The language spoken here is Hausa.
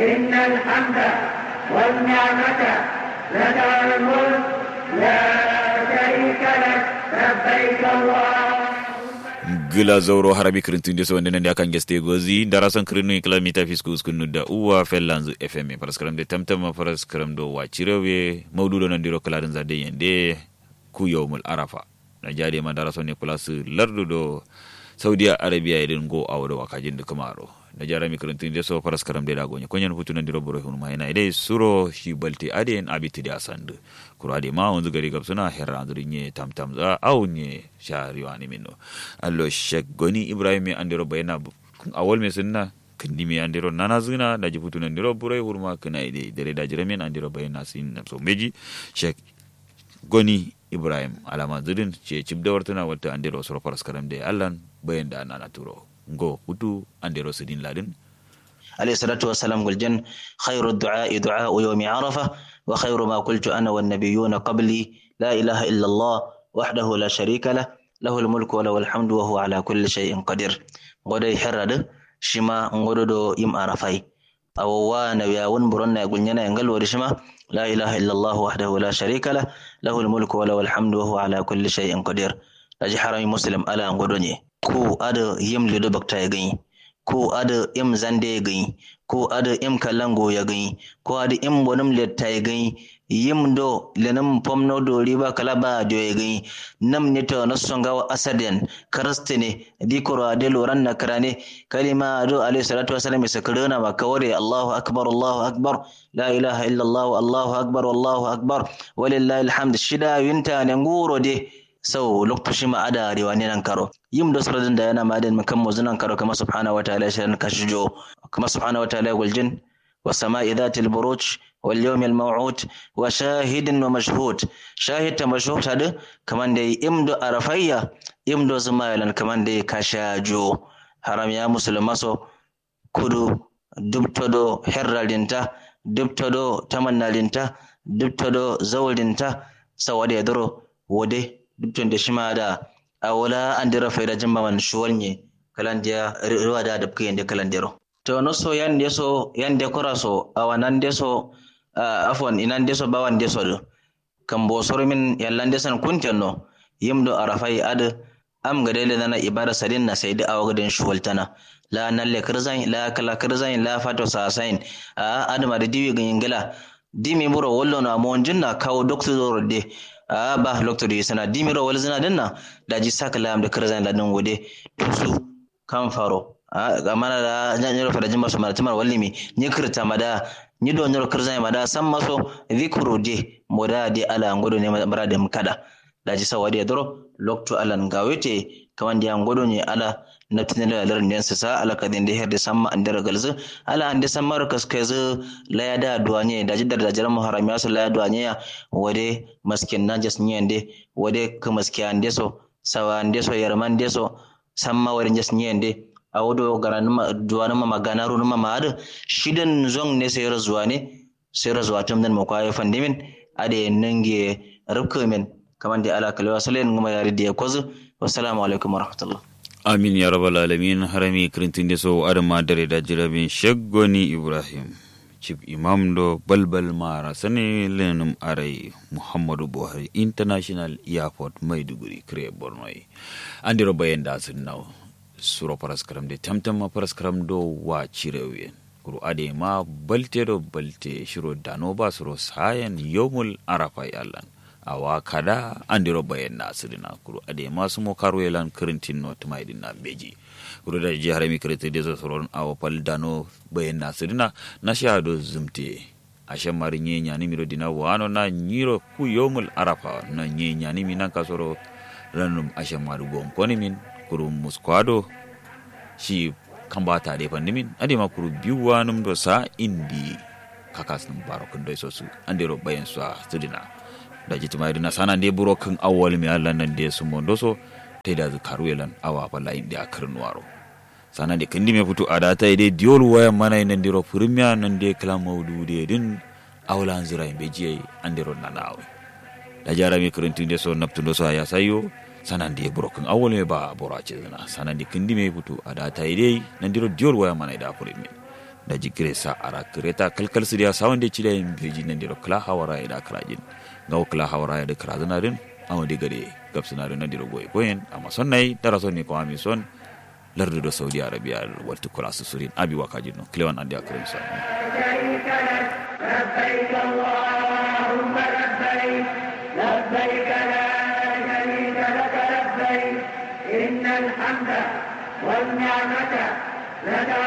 إن الحمد والنعمة لك الملك لا شريك لك لبيك اللهم. Gila zauro harabi kirintin deso wanda nan da kan geste gozi darasan kirinu kilomita fiskus kunu da uwa fellanzu FM paraskaram de tamtama paraskaram do wachirewe maududo nan diro kalarin zade yende ku yawmul arafa na jade ma darason ne plus lardu do Saudi Arabia idin go awdo wakajin da kamaro na jarami kirintin deso paraskaram de dagonya konyan futu nan diro boro hunu mayna idai suro shi balti aden abiti da sandu kurade ma wanzu gari gabsuna herra andurinye tamtam za aunye shariwani minno allo shaggoni ibrahim andiro bayna awol me sunna kindi me andiro nana zuna da jifutu nan diro burai hurma kana ide dare da jiramen andiro bayna sin so meji shek goni ibrahim alama zudin ce cibda wartuna wata andiro soro paraskaram de allan bayan da nana turo go hutu andiro sidin ladin عليه الصلاة والسلام والجن خير الدعاء دعاء يوم عرفة وخير ما قلت أنا والنبيون قبلي لا إله إلا الله وحده لا شريك له له الملك وله الحمد وهو على كل شيء قدير غدي حرد شما غدو يم عرفاي أو وانا ياون برنا يقول لنا ينقل ورشما لا إله إلا الله وحده لا شريك له له الملك وله الحمد وهو على كل شيء قدير لجي حرامي مسلم ألا غدوني كو أدو يم لدبك تايغي ko ada im zande gani ko ada im kalango ya gani ko ada im bonum letta ya gani yim do lenam pomno do riba kala ba do ya gani nam ne to na songa asaden karastene di koro ade loran na karane kalima do alayhi salatu wasallam sakarana ma kawari Allahu akbar la ilaha illa Allah Allahu akbar walillahi alhamd shida winta ne nguro de sau lokacin ma ada riwani nan karo yim da suradin da yana madan makan muzunan karo kama subhanahu wataala shan kashijo kama subhanahu wataala waljin was sama'i dhatil buruj wal yawmil maw'ud wa shahidin wa mashhud shahid ta mashhud hada kaman dai imdo arafayya imdo zumayalan kaman dai kashajo haram ya musulmaso kudu dubtodo herralinta dubtodo tamannalinta dubtodo zawlinta sawade duro wode dubton da shima da awala andira faida jimma man shuwalnye kalandia riwa da dabke yende kalandero to no so yande koraso awanan deso afwan inan deso bawan deso do kambo soromin yallande san kuntenno yimdo arafai ad am gadele dana ibada sadin na saydi awagaden shuwaltana la nalle kirzan la kala kirzan la fato sasain adama da diwi gingila dimi buro wollo na mon jinna kawo doctor de ba lokto de sana dimiro wal zina dinna daji sakala am da kirzan ladin wode tusu kan faro amana da nyanyoro fara jimma so mara timar wallimi ni kirta mada ni do nyoro kirzan mada san maso zikru de moda de ala ngodo ne mara da mukada daji sawade doro lokto alan gawete kaman dia ngodo ne ala natinela larin den sa ala kadin de herde samma andara galzu ala ande sammar kaskazu la yada duanye daji dar dajaran muharram ya la duanye wade maskin najas nyende wade kamaskiya ndeso sawa ndeso yarman ndeso samma wade jas nyende awodo garanuma duwana ma magana ru ma maad shidan zong ne sai razuwa tum dan makwaye fandimin ade nange rubkamen kaman da ala kalwa salen nguma yari de kozu wassalamu alaikum warahmatullah amin ya rabbal alamin harami kirintin deso adama dare da jirabin shaggoni ibrahim chief imam do balbal mara sane lenum arai muhammadu buhari international airport maiduguri kre bornoi andiro bayenda sunnaw suro paraskaram de tamtam paraskaram do wa chirewe kuru ade ma balte shiro dano ba suro sayan yomul arafa yallan awa kada andiro bayenda sirina kuru ade ma sumo karwelan kirintin no tumaidina beji kuru da ji harami kirete dezo soron awa pal dano bayenda sirina na shado zumte ashe marinye nyani miro dina wano na nyiro ku yomul arafa na nyani minan kasoro ranum ashe maru gon konimin kuru muskwado shi kambata de pandimin ade ma kuru biwanum do sa indi kakas num barokun do sosu andiro bayen so sirina da jitima idina sana de burokin awwal mi Allah nan de su mondoso tai da zakaruelan awa balla inde akarnuwaro sana de kindi me futu adata ide diol waya mana nan diro furmiya nan de kala mawdude din awlan zira be jiye andiro nanawe da jarami kurintin de so naptundo so ya sayo sana de burokin awwal me ba borace zina sana de kindi me futu adata ide nan diro diol waya mana da furmiya da jikire sa ara kireta kalkal su dia sawon de chile beji nan diro kala hawara ida krajin gaw kala hawara ida krajina din awon de gade gabsuna nan diro goy koyen amma sonnai daraso ni ko ami son lardu do Saudi Arabia waltu kula su surin abi wakajin no klewan andi akrim sa لبيك اللهم لبيك لبيك لا شريك لك لبيك إن الحمد والنعمة لك